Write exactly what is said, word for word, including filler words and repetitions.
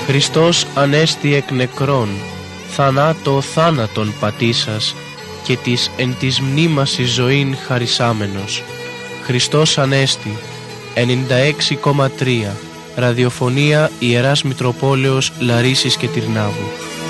Χριστός ανέστη εκ νεκρών, θανάτω θάνατον πατήσας, και της εν της μνήμασης ζωήν χαρισάμενος. Χριστός ανέστη. ενενήντα έξι κόμμα τρία Ραδιοφωνία Ιεράς Μητροπόλεως Λαρίσης και Τυρνάβου.